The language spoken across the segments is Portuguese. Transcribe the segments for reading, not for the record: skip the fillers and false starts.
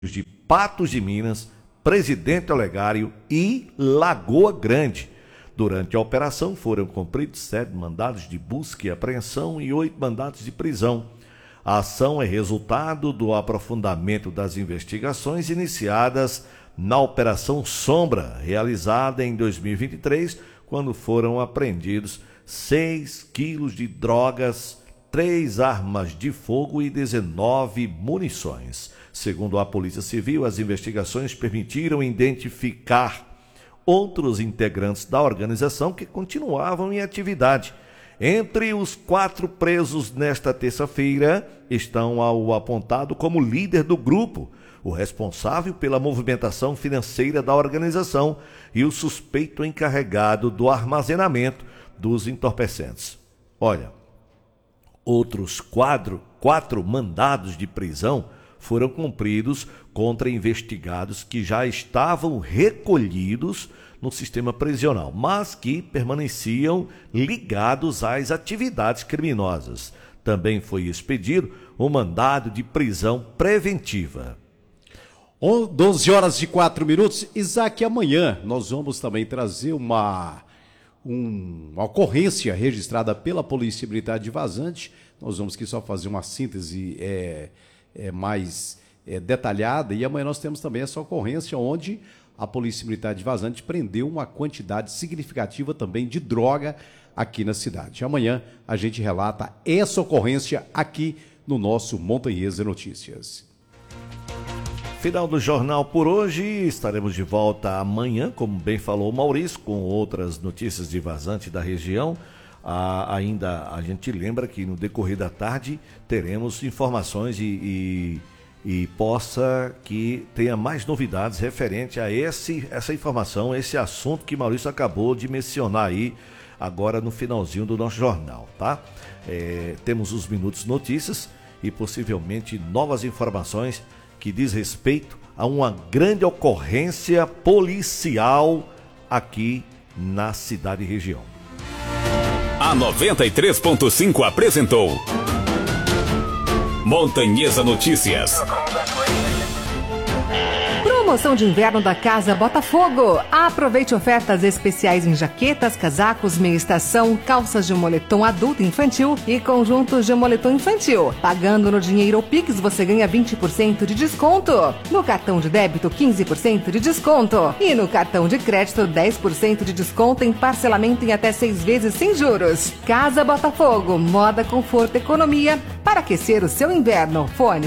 de Patos de Minas, Presidente Olegário e Lagoa Grande. Durante a operação foram cumpridos 7 mandados de busca e apreensão e 8 mandados de prisão. A ação é resultado do aprofundamento das investigações iniciadas na Operação Sombra, realizada em 2023, quando foram apreendidos 6 quilos de drogas, 3 armas de fogo e 19 munições. Segundo a Polícia Civil, as investigações permitiram identificar outros integrantes da organização que continuavam em atividade. Entre os 4 presos nesta terça-feira estão o apontado como líder do grupo, o responsável pela movimentação financeira da organização e o suspeito encarregado do armazenamento dos entorpecentes. Olha, outros 4 mandados de prisão foram cumpridos contra investigados que já estavam recolhidos no sistema prisional, mas que permaneciam ligados às atividades criminosas. Também foi expedido um mandado de prisão preventiva. 12h04. Isaac, amanhã nós vamos também trazer uma ocorrência registrada pela Polícia Militar de Vazante. Nós vamos aqui só fazer uma síntese mais detalhada, e amanhã nós temos também essa ocorrência onde a Polícia Militar de Vazante prendeu uma quantidade significativa também de droga aqui na cidade. Amanhã a gente relata essa ocorrência aqui no nosso Montanhesa Notícias. Final do jornal por hoje, estaremos de volta amanhã, como bem falou o Maurício, com outras notícias de Vazante da região. Ainda a gente lembra que no decorrer da tarde teremos informações e possa que tenha mais novidades referente a essa informação, esse assunto que Maurício acabou de mencionar aí agora no finalzinho do nosso jornal, tá? Temos os Minutos Notícias e possivelmente novas informações que diz respeito a uma grande ocorrência policial aqui na cidade e região. A 93.5 apresentou Montanhesa Notícias. Promoção de inverno da Casa Botafogo. Aproveite ofertas especiais em jaquetas, casacos, meia estação, calças de moletom adulto e infantil e conjuntos de moletom infantil. Pagando no dinheiro ou Pix, você ganha 20% de desconto. No cartão de débito, 15% de desconto. E no cartão de crédito, 10% de desconto em parcelamento em até 6 vezes sem juros. Casa Botafogo, moda, conforto, economia para aquecer o seu inverno. Fone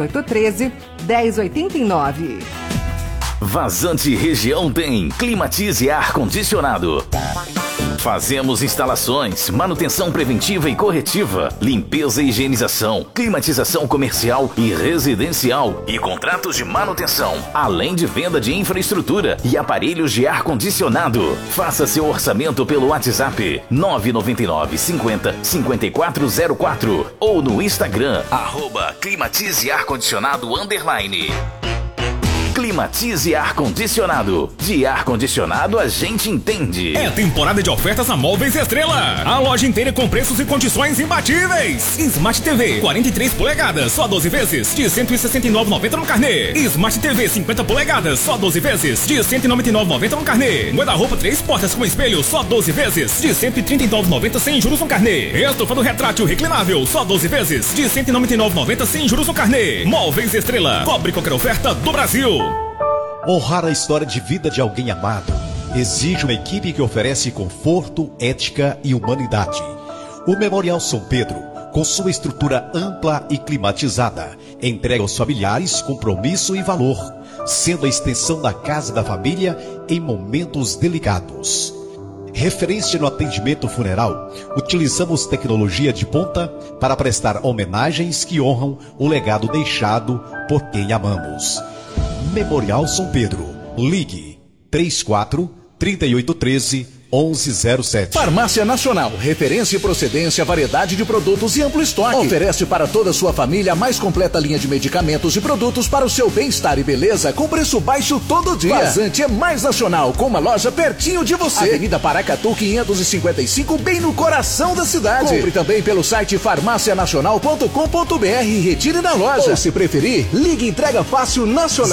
3813-1089. Vazante Região tem Climatize Ar-Condicionado. Fazemos instalações, manutenção preventiva e corretiva, limpeza e higienização, climatização comercial e residencial e contratos de manutenção, além de venda de infraestrutura e aparelhos de ar-condicionado. Faça seu orçamento pelo WhatsApp 999 50 5404 ou no Instagram @Climatize Ar-Condicionado _ Climatize Ar-Condicionado. De ar-condicionado a gente entende. É temporada de ofertas na Móveis Estrela. A loja inteira com preços e condições imbatíveis. Smart TV 43 polegadas, só 12 vezes, de R$ 169,90 no carnê. Smart TV 50 polegadas, só 12 vezes, de R$ 199,90 no carnê. Guarda-roupa 3 portas com espelho, só 12 vezes, de R$ 139,90 sem juros no carnê. Estofado retrátil reclinável, só 12 vezes, de R$ 199,90 sem juros no carnê. Móveis Estrela, cobre qualquer oferta do Brasil. Honrar a história de vida de alguém amado exige uma equipe que oferece conforto, ética e humanidade. O Memorial São Pedro, com sua estrutura ampla e climatizada, entrega aos familiares compromisso e valor, sendo a extensão da casa da família em momentos delicados. Referência no atendimento funeral, utilizamos tecnologia de ponta para prestar homenagens que honram o legado deixado por quem amamos. Memorial São Pedro. Ligue 34 3813 1107. Farmácia Nacional, referência e procedência, variedade de produtos e amplo estoque. Oferece para toda a sua família a mais completa linha de medicamentos e produtos para o seu bem-estar e beleza com preço baixo todo dia. Vazante é mais nacional, com uma loja pertinho de você. Avenida Paracatu 555, bem no coração da cidade. Compre também pelo site farmacianacional.com.br e retire na loja. Ou se preferir, ligue Entrega Fácil Nacional.